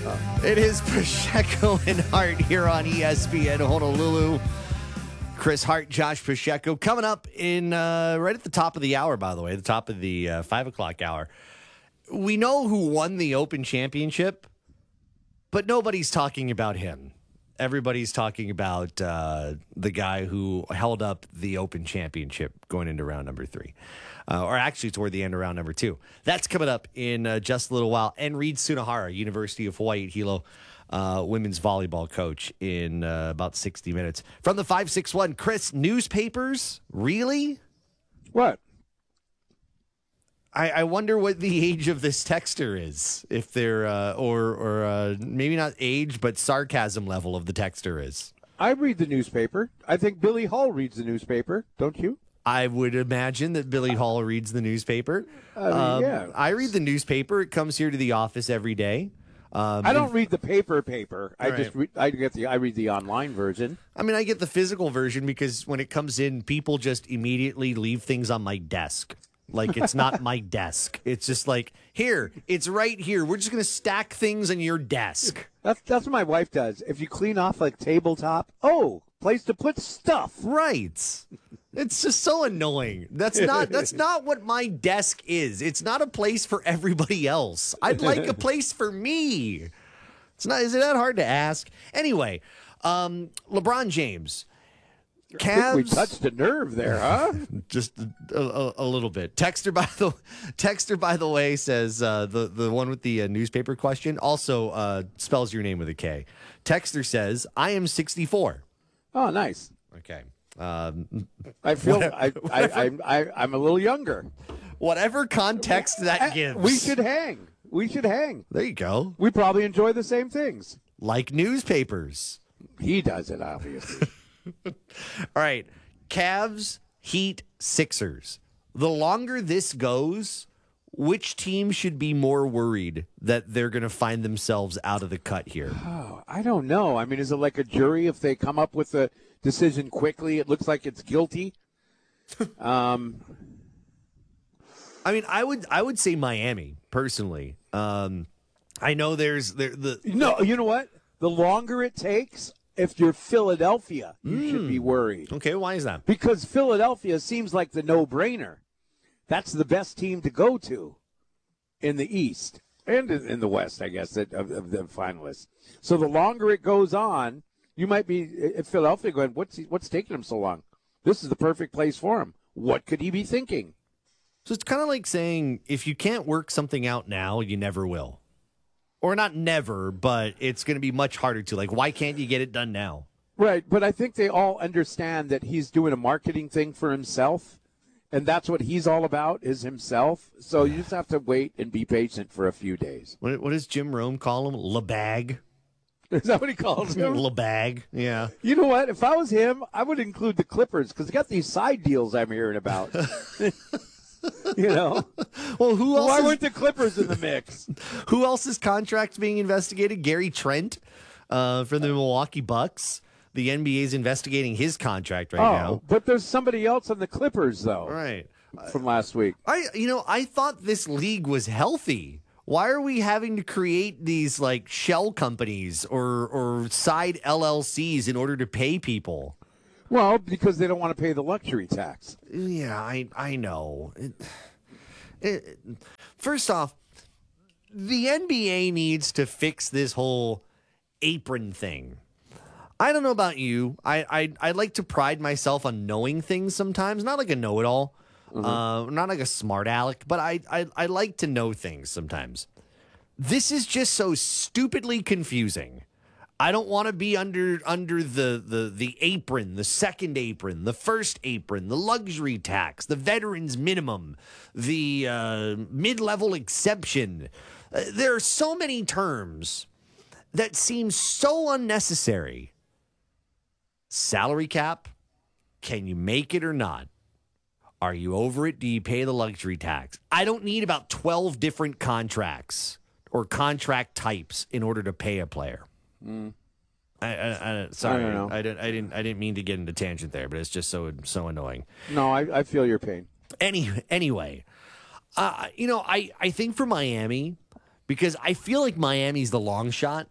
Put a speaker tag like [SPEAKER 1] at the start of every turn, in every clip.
[SPEAKER 1] It is Pacheco and Hart here on ESPN Honolulu. Chris Hart, Josh Pacheco coming up in right at the top of the hour, by the way, the top of the 5 o'clock hour. We know who won the Open Championship, but nobody's talking about him. Everybody's talking about the guy who held up the Open Championship going into round number 3. Or actually toward the end of round number 2. That's coming up in just a little while. And Reed Sunahara, University of Hawaii at Hilo, women's volleyball coach, in about 60 minutes. From the 561, Chris, newspapers? Really?
[SPEAKER 2] What?
[SPEAKER 1] I wonder what the age of this texter is. If they're, or maybe not age, but sarcasm level of the texter is.
[SPEAKER 2] I read the newspaper. I think Billy Hall reads the newspaper, don't you?
[SPEAKER 1] I would imagine that Billy Hall reads the newspaper.
[SPEAKER 2] Yeah.
[SPEAKER 1] I read the newspaper. It comes here to the office every day.
[SPEAKER 2] I don't read the paper. I
[SPEAKER 1] Right.
[SPEAKER 2] just I read the online version.
[SPEAKER 1] I mean, I get the physical version because when it comes in, people just immediately leave things on my desk. Like it's not my desk. It's just like, here, it's right here. We're just going to stack things on your desk.
[SPEAKER 2] That's what my wife does. If you clean off like tabletop, place to put stuff.
[SPEAKER 1] Right. It's just so annoying. That's not what my desk is. It's not a place for everybody else. I'd like a place for me. Is it that hard to ask? Anyway, LeBron James. Cavs,
[SPEAKER 2] I think we touched a nerve there, huh?
[SPEAKER 1] Just a little bit. Texter by the way says the one with the newspaper question also spells your name with a K. Texter says, I am 64.
[SPEAKER 2] Oh, nice.
[SPEAKER 1] Okay.
[SPEAKER 2] I feel I'm a little younger.
[SPEAKER 1] Whatever context that gives.
[SPEAKER 2] We should hang.
[SPEAKER 1] There you go.
[SPEAKER 2] We probably enjoy the same things.
[SPEAKER 1] Like newspapers.
[SPEAKER 2] He does it, obviously.
[SPEAKER 1] All right. Cavs, Heat, Sixers. The longer this goes, which team should be more worried that they're going to find themselves out of the cut here?
[SPEAKER 2] Oh, I don't know. I mean, is it like a jury if they come up with a decision quickly? It looks like it's guilty.
[SPEAKER 1] I mean, I would say Miami personally. I know
[SPEAKER 2] No, you know what? The longer it takes, if you're Philadelphia, you should be worried.
[SPEAKER 1] Okay, why is that?
[SPEAKER 2] Because Philadelphia seems like the no-brainer. That's the best team to go to in the East and in the West, I guess, of the finalists. So the longer it goes on, you might be at Philadelphia going, what's taking him so long? This is the perfect place for him. What could he be thinking?
[SPEAKER 1] So it's kind of like saying, if you can't work something out now, you never will. Or not never, but it's going to be much harder to. Like, why can't you get it done now?
[SPEAKER 2] Right, but I think they all understand that he's doing a marketing thing for himself, and that's what he's all about, is himself. So you just have to wait and be patient for a few days.
[SPEAKER 1] What does Jim Rome call him? LeBag?
[SPEAKER 2] Is that what he calls him?
[SPEAKER 1] LeBag, yeah.
[SPEAKER 2] You know what? If I was him, I would include the Clippers because they got these side deals I'm hearing about. You know?
[SPEAKER 1] Well,
[SPEAKER 2] why weren't the Clippers in the mix?
[SPEAKER 1] Who else's contract's being investigated? Gary Trent from the Milwaukee Bucks. The NBA's investigating his contract right now.
[SPEAKER 2] But there's somebody else on the Clippers, though.
[SPEAKER 1] Right.
[SPEAKER 2] From last week.
[SPEAKER 1] I thought this league was healthy. Why are we having to create these like shell companies or side LLCs in order to pay people?
[SPEAKER 2] Well, because they don't want to pay the luxury tax.
[SPEAKER 1] Yeah, I know. First off, the NBA needs to fix this whole apron thing. I don't know about you. I like to pride myself on knowing things sometimes. Not like a know-it-all, not like a smart aleck, but I like to know things sometimes. This is just so stupidly confusing. I don't want to be under the apron, the second apron, the first apron, the luxury tax, the veterans minimum, the mid-level exception. There are so many terms that seem so unnecessary. Salary cap, can you make it or not? Are you over it? Do you pay the luxury tax? I don't need about 12 different contracts or contract types in order to pay a player. Sorry, I didn't mean to get into tangent there, but it's just so annoying.
[SPEAKER 2] No, I feel your pain.
[SPEAKER 1] Anyway, I think for Miami, because I feel like Miami's the long shot.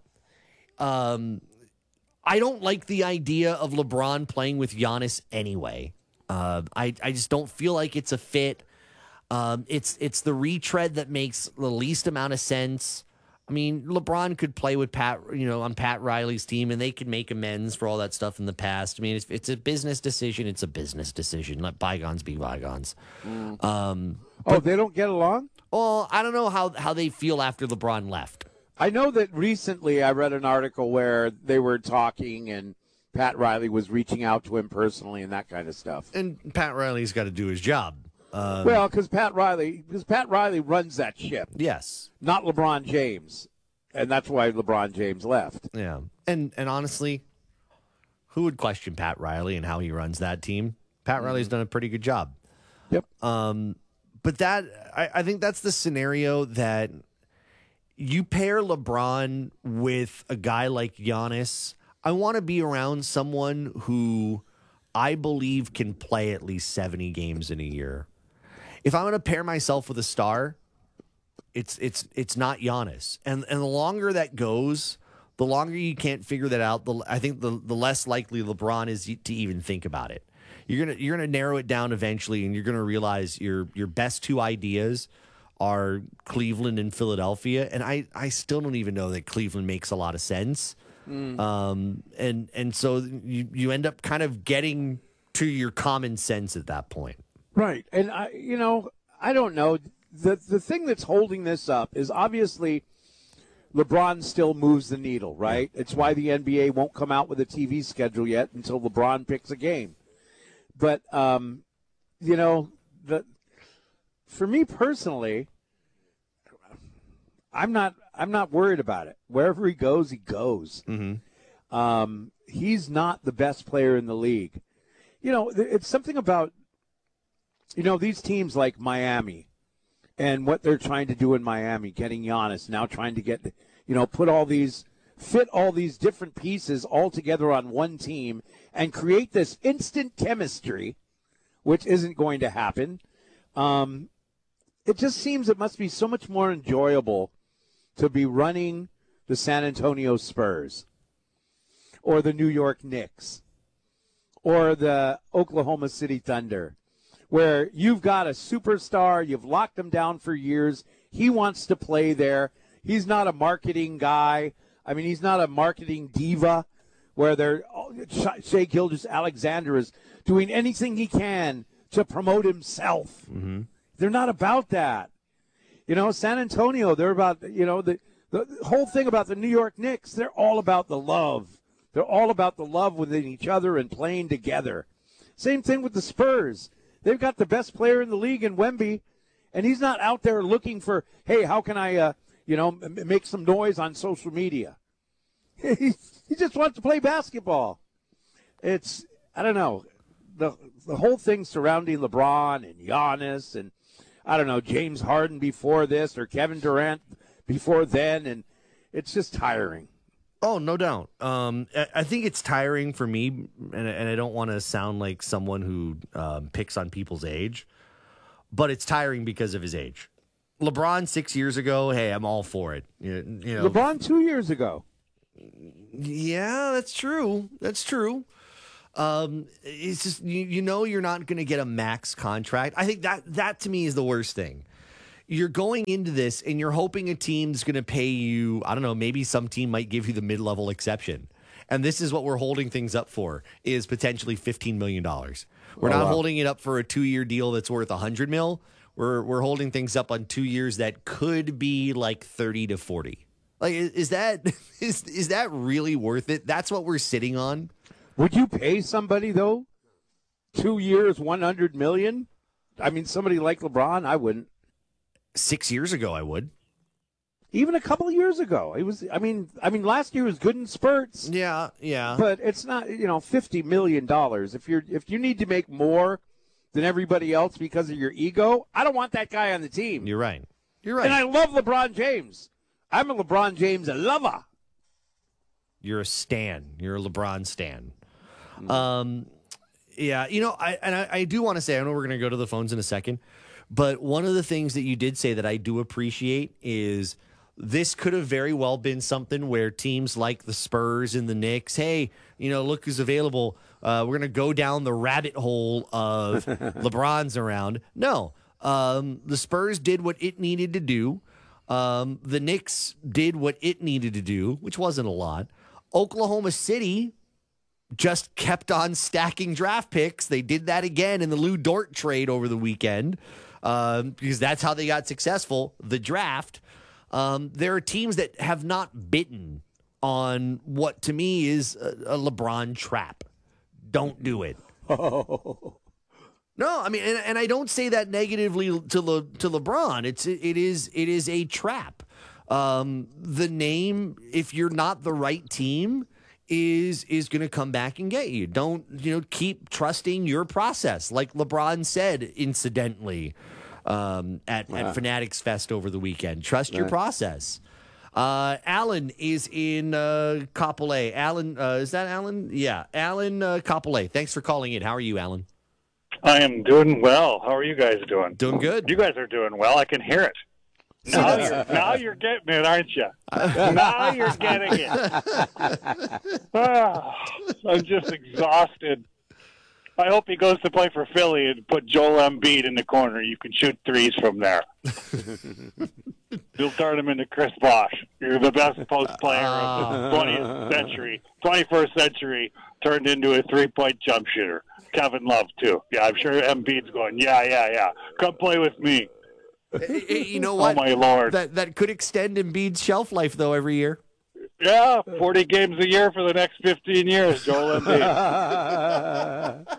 [SPEAKER 1] I don't like the idea of LeBron playing with Giannis anyway. I just don't feel like it's a fit. It's the retread that makes the least amount of sense. I mean, LeBron could play with Pat, on Pat Riley's team, and they could make amends for all that stuff in the past. I mean, if it's a business decision, it's a business decision. Let bygones be bygones.
[SPEAKER 2] They don't get along?
[SPEAKER 1] Well, I don't know how they feel after LeBron left.
[SPEAKER 2] I know that recently I read an article where they were talking and Pat Riley was reaching out to him personally and that kind of stuff.
[SPEAKER 1] And Pat Riley's got to do his job.
[SPEAKER 2] Because Pat Riley runs that ship.
[SPEAKER 1] Yes.
[SPEAKER 2] Not LeBron James. And that's why LeBron James left.
[SPEAKER 1] Yeah. And honestly, who would question Pat Riley and how he runs that team? Pat Riley's done a pretty good job.
[SPEAKER 2] Yep.
[SPEAKER 1] But I think that's the scenario that you pair LeBron with a guy like Giannis. I want to be around someone who I believe can play at least 70 games in a year. If I'm going to pair myself with a star, it's not Giannis. And the longer that goes, the longer you can't figure that out, I think the less likely LeBron is to even think about it. You're gonna narrow it down eventually, and you're gonna realize your best two ideas are Cleveland and Philadelphia. And I still don't even know that Cleveland makes a lot of sense. And so you end up kind of getting to your common sense at that point.
[SPEAKER 2] Right. And I don't know. The thing that's holding this up is obviously LeBron still moves the needle, right? It's why the NBA won't come out with a TV schedule yet until LeBron picks a game. But for me personally, I'm not worried about it. Wherever he goes, he goes.
[SPEAKER 1] Mm-hmm.
[SPEAKER 2] He's not the best player in the league. It's something about these teams like Miami and what they're trying to do in Miami, getting Giannis, now trying to get fit all these different pieces all together on one team and create this instant chemistry, which isn't going to happen. It just seems it must be so much more enjoyable to be running the San Antonio Spurs or the New York Knicks or the Oklahoma City Thunder, where you've got a superstar, you've locked him down for years, he wants to play there. He's not a marketing guy. I mean, he's not a marketing diva where Shai Gilgeous-Alexander is doing anything he can to promote himself.
[SPEAKER 1] Mm-hmm.
[SPEAKER 2] They're not about that. San Antonio, they're about, the whole thing about the New York Knicks, they're all about the love. They're all about the love within each other and playing together. Same thing with the Spurs. They've got the best player in the league in Wemby, and he's not out there looking for, hey, how can I, make some noise on social media. He just wants to play basketball. I don't know, the whole thing surrounding LeBron and Giannis and, I don't know, James Harden before this or Kevin Durant before then, and it's just tiring.
[SPEAKER 1] Oh, no doubt. I think it's tiring for me, and I don't want to sound like someone who picks on people's age, but it's tiring because of his age. LeBron 6 years ago, hey, I'm all for it.
[SPEAKER 2] LeBron 2 years ago.
[SPEAKER 1] Yeah, that's true. That's true. It's just you're not going to get a max contract. I think that to me is the worst thing. You're going into this and you're hoping a team's going to pay you, I don't know, maybe some team might give you the mid-level exception. And this is what we're holding things up for, is potentially $15 million. We're not holding it up for a 2-year deal that's worth $100 million. We're holding things up on 2 years that could be like 30 to 40. Like, is that really worth it? That's what we're sitting on.
[SPEAKER 2] Would you pay somebody though? 2 years, $100 million? I mean, somebody like LeBron, I wouldn't.
[SPEAKER 1] 6 years ago, I would.
[SPEAKER 2] Even a couple of years ago, it was. I mean, last year was good in spurts.
[SPEAKER 1] Yeah.
[SPEAKER 2] But it's not, $50 million. If you need to make more than everybody else because of your ego, I don't want that guy on the team.
[SPEAKER 1] You're right.
[SPEAKER 2] And I love LeBron James. I'm a LeBron James lover.
[SPEAKER 1] You're a stan. You're a LeBron stan. Yeah. I do want to say, I know we're going to go to the phones in a second, but one of the things that you did say that I do appreciate is this could have very well been something where teams like the Spurs and the Knicks, hey, look who's available. We're going to go down the rabbit hole of LeBron's around. No, the Spurs did what it needed to do. The Knicks did what it needed to do, which wasn't a lot. Oklahoma City just kept on stacking draft picks. They did that again in the Lou Dort trade over the weekend because that's how they got successful, the draft. There are teams that have not bitten on what to me is a LeBron trap. Don't do it. No, I mean, and I don't say that negatively to LeBron. It is a trap. The name, if you're not the right team, is going to come back and get you. Don't keep trusting your process, like LeBron said, incidentally, at Fanatics Fest over the weekend. Trust your process. Alan is in Kapolei. Alan, is that Alan? Yeah, Alan Kapolei. Thanks for calling in. How are you, Alan?
[SPEAKER 3] I am doing well. How are you guys doing?
[SPEAKER 1] Doing good.
[SPEAKER 3] You guys are doing well. I can hear it. Now you're getting it, aren't you? Now you're getting it. I'm just exhausted. I hope he goes to play for Philly and put Joel Embiid in the corner. You can shoot threes from there. You'll turn him into Chris Bosh. You're the best post player of the 20th century, 21st century, turned into a three-point jump shooter. Kevin Love, too. Yeah, I'm sure Embiid's going, yeah. Come play with me.
[SPEAKER 1] You know what?
[SPEAKER 3] Oh, my Lord.
[SPEAKER 1] That could extend Embiid's shelf life, though, every year.
[SPEAKER 3] Yeah, 40 games a year for the next 15 years, Joel Embiid.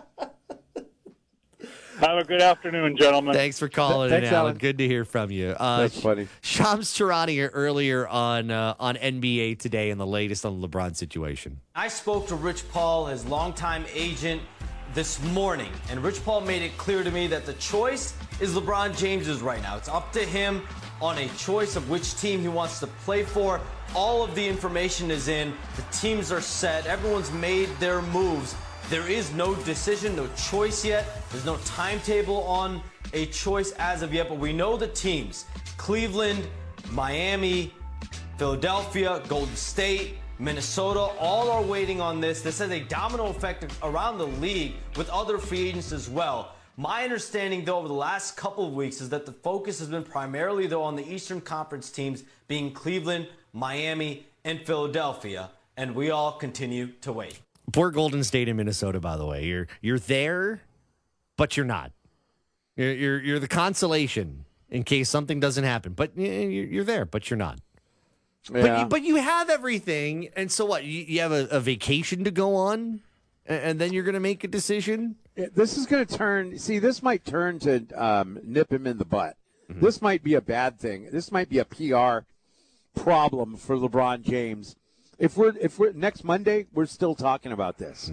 [SPEAKER 3] Have a good afternoon, gentlemen.
[SPEAKER 1] Thanks for calling in, Alan. Good to hear from you.
[SPEAKER 2] That's funny.
[SPEAKER 1] Shams Charania earlier on NBA Today and the latest on the LeBron situation.
[SPEAKER 4] I spoke to Rich Paul, his longtime agent, this morning, and Rich Paul made it clear to me that the choice is LeBron James's right now. It's up to him on a choice of which team he wants to play for. All of the information is in. The teams are set. Everyone's made their moves. There is no decision, no choice yet. There's no timetable on a choice as of yet, but we know the teams. Cleveland, Miami, Philadelphia, Golden State, Minnesota, all are waiting on this. This has a domino effect around the league with other free agents as well. My understanding, though, over the last couple of weeks is that the focus has been primarily, though, on the Eastern Conference teams being Cleveland, Miami, and Philadelphia, and we all continue to wait.
[SPEAKER 1] Poor Golden State and Minnesota, by the way. You're there, but you're not. You're the consolation in case something doesn't happen. But you're there, but you're not.
[SPEAKER 2] Yeah.
[SPEAKER 1] But you have everything, and so what? You have a vacation to go on, and then you're going to make a decision?
[SPEAKER 2] This is going to turn. See, this might turn to nip him in the butt. Mm-hmm. This might be a bad thing. This might be a PR problem for LeBron James. If we're next Monday, we're still talking about this.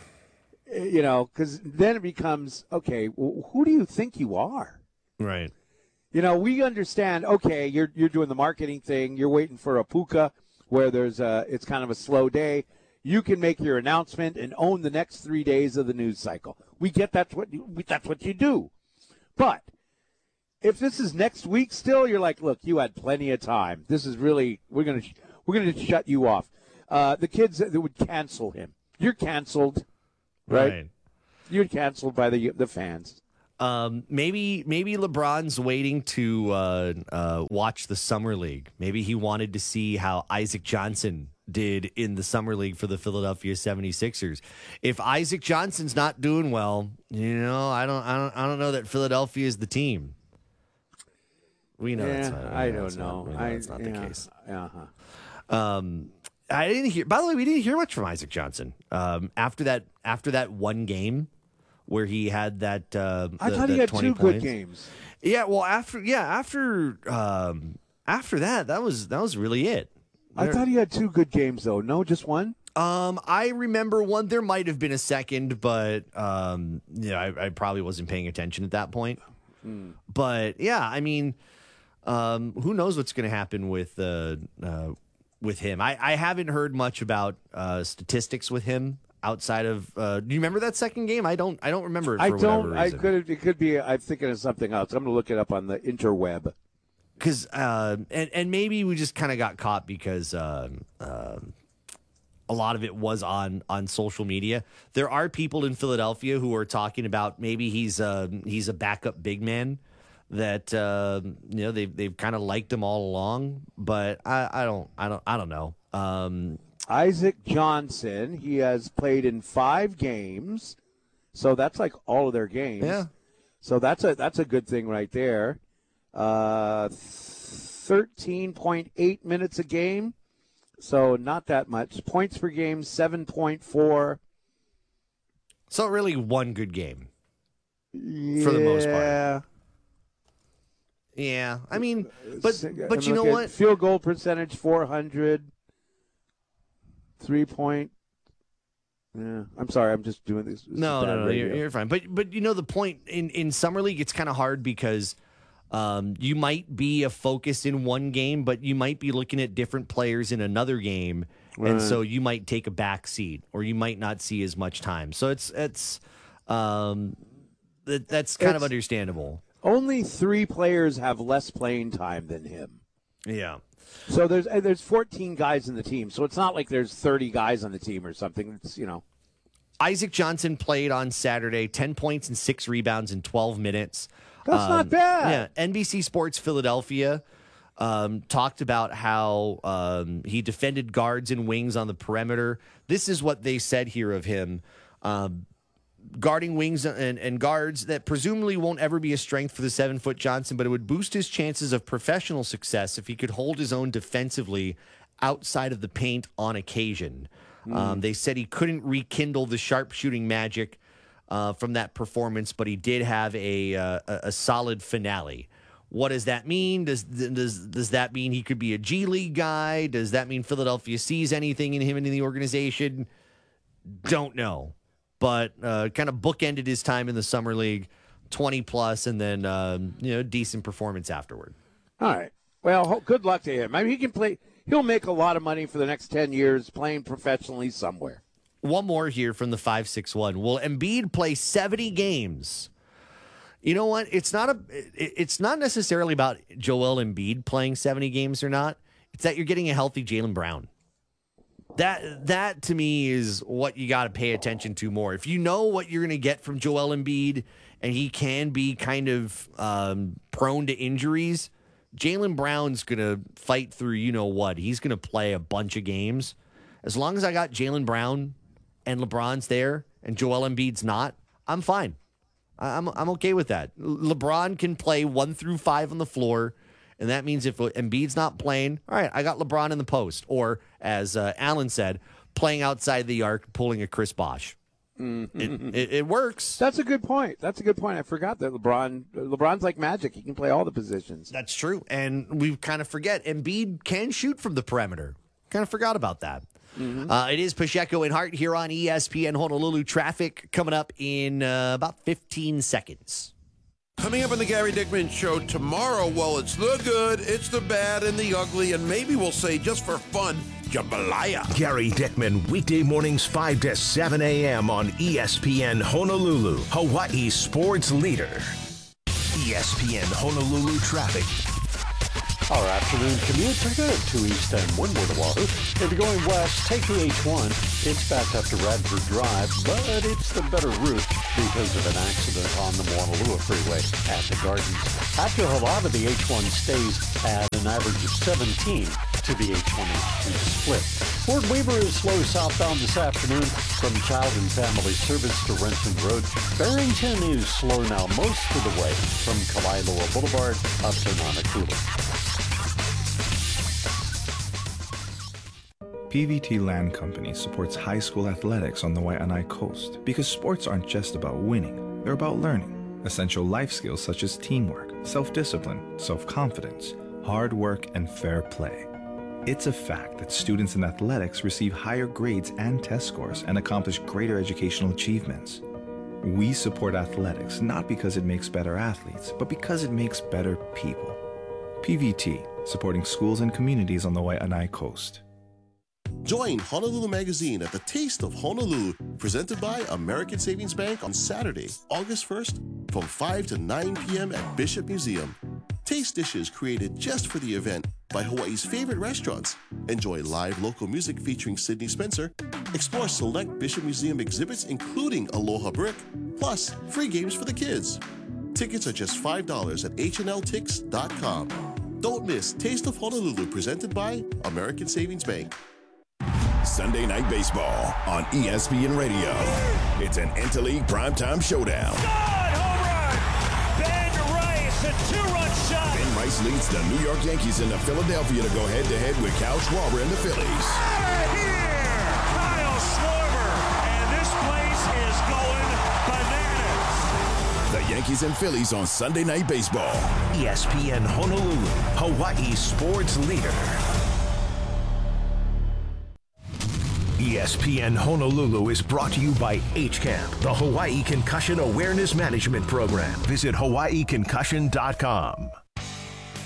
[SPEAKER 2] Because then it becomes, okay, well, who do you think you are?
[SPEAKER 1] Right.
[SPEAKER 2] We understand, okay, you're doing the marketing thing. You're waiting for a puka where it's kind of a slow day. You can make your announcement and own the next 3 days of the news cycle. We get that's what you do. But if this is next week still, you're like, look, you had plenty of time. This is really, we're going to shut you off. The kids that would cancel him. You're canceled, right? You're canceled by the fans.
[SPEAKER 1] Maybe LeBron's waiting to watch the Summer League. Maybe he wanted to see how Isaac Johnson did in the Summer League for the Philadelphia 76ers. If Isaac Johnson's not doing well, I don't know that Philadelphia is the team. We know that's not.
[SPEAKER 2] I don't know.
[SPEAKER 1] That's not the case.
[SPEAKER 2] Uh-huh.
[SPEAKER 1] I didn't hear. By the way, we didn't hear much from Isaac Johnson after that one game where he had that.
[SPEAKER 2] I thought he had 2 good games.
[SPEAKER 1] Yeah, well, after that was really it.
[SPEAKER 2] I thought he had 2 good games though. No, just one.
[SPEAKER 1] I remember one. There might have been a second, but I probably wasn't paying attention at that point. But yeah, I mean, who knows what's going to happen with him? I haven't heard much about statistics with him outside of. Do you remember that second game? I don't remember it. For whatever reason.
[SPEAKER 2] It could be. I'm thinking of something else. I'm going to look it up on the interweb.
[SPEAKER 1] because and maybe we just kind of got caught because a lot of it was on social media. There are people in Philadelphia who are talking about maybe he's a backup big man that they've kind of liked him all along, but I don't know.
[SPEAKER 2] Isaac Johnson, he has played in 5 games, so that's like all of their games.
[SPEAKER 1] Yeah.
[SPEAKER 2] So that's a good thing right there. 13.8 minutes a game, so not that much. Points per game, 7.4.
[SPEAKER 1] So really one good game for the most part. Yeah, I mean, but you know what?
[SPEAKER 2] Field goal percentage, 400. 3 point. Yeah, I'm sorry. I'm just doing this.
[SPEAKER 1] No, you're fine. But the point in summer league, it's kind of hard because you might be a focus in one game, but you might be looking at different players in another game, and so you might take a back seat or you might not see as much time. So that's kind of understandable.
[SPEAKER 2] Only 3 players have less playing time than him.
[SPEAKER 1] Yeah.
[SPEAKER 2] So there's 14 guys in the team. So it's not like there's 30 guys on the team or something. It's,
[SPEAKER 1] Isaac Johnson played on Saturday, 10 points and 6 rebounds in 12 minutes.
[SPEAKER 2] That's not bad.
[SPEAKER 1] Yeah. NBC Sports Philadelphia talked about how he defended guards and wings on the perimeter. This is what they said here of him. Guarding wings and guards that presumably won't ever be a strength for the 7-foot Johnson, but it would boost his chances of professional success if he could hold his own defensively outside of the paint on occasion. They said he couldn't rekindle the sharpshooting magic from that performance, but he did have a solid finale. What does that mean? Does that mean he could be a G League guy? Does that mean Philadelphia sees anything in him and in the organization? Don't know. But kind of bookended his time in the summer league, 20 plus, and then decent performance afterward.
[SPEAKER 2] All right. Well, good luck to him. I mean, he can play. He'll make a lot of money for the next 10 years playing professionally somewhere.
[SPEAKER 1] One more here from the 561. Will Embiid play 70 games? You know what? It's not necessarily about Joel Embiid playing 70 games or not. It's that you're getting a healthy Jaylen Brown. That to me is what you got to pay attention to more. If you know what you're going to get from Joel Embiid and he can be kind of prone to injuries, Jaylen Brown's going to fight through what. He's going to play a bunch of games. As long as I got Jaylen Brown and LeBron's there and Joel Embiid's not, I'm fine. I'm okay with that. LeBron can play 1 through 5 on the floor. And that means if Embiid's not playing, all right, I got LeBron in the post. Or, as Alan said, playing outside the arc, pulling a Chris Bosh. Mm-hmm. It works.
[SPEAKER 2] That's a good point. I forgot that LeBron's like magic. He can play all the positions.
[SPEAKER 1] That's true. And we kind of forget Embiid can shoot from the perimeter. Kind of forgot about that. Mm-hmm. It is Pacheco and Hart here on ESPN Honolulu. Traffic coming up in about 15 seconds.
[SPEAKER 5] Coming up on the Gary Dickman Show tomorrow, well, it's the good, it's the bad, and the ugly, and maybe we'll say, just for fun, jambalaya.
[SPEAKER 6] Gary Dickman, weekday mornings 5 to 7 a.m. on ESPN Honolulu, Hawaii's sports leader. ESPN Honolulu traffic.
[SPEAKER 7] Our afternoon commutes are good to East and Windward Oahu. If you're going west, take the H1. It's backed up to Radford Drive, but it's the better route because of an accident on the Moanalua Freeway at the Gardens. After a lot of the H1 stays at an average of 17 to the H1 split. Fort Weaver is slow southbound this afternoon from Child and Family Service to Renton Road. Barrington is slow now most of the way from Kalaeloa Boulevard up to Nanakula.
[SPEAKER 8] PVT Land Company supports high school athletics on the Waianae Coast because sports aren't just about winning, they're about learning essential life skills such as teamwork, self-discipline, self-confidence, hard work, and fair play. It's a fact that students in athletics receive higher grades and test scores and accomplish greater educational achievements. We support athletics not because it makes better athletes, but because it makes better people. PVT, supporting schools and communities on the Waianae Coast.
[SPEAKER 9] Join Honolulu Magazine at the Taste of Honolulu, presented by American Savings Bank on Saturday, August 1st, from 5 to 9 p.m. at Bishop Museum. Taste dishes created just for the event by Hawaii's favorite restaurants. Enjoy live local music featuring Sydney Spencer. Explore select Bishop Museum exhibits including Aloha Brick, plus free games for the kids. Tickets are just $5 at hnltix.com. Don't miss Taste of Honolulu presented by American Savings Bank.
[SPEAKER 10] Sunday Night Baseball on ESPN Radio. It's an Interleague primetime showdown.
[SPEAKER 11] Home run! Ben Rice, a two-run shot.
[SPEAKER 10] Ben Rice leads the New York Yankees into Philadelphia to go head-to-head with Kyle Schwarber and the Phillies.
[SPEAKER 11] Out of here! Kyle Schwarber, and this place is going bananas.
[SPEAKER 10] The Yankees and Phillies on Sunday Night Baseball.
[SPEAKER 6] ESPN Honolulu, Hawaii sports leader. ESPN Honolulu is brought to you by HCAMP, the Hawaii Concussion Awareness Management Program. Visit hawaiiconcussion.com.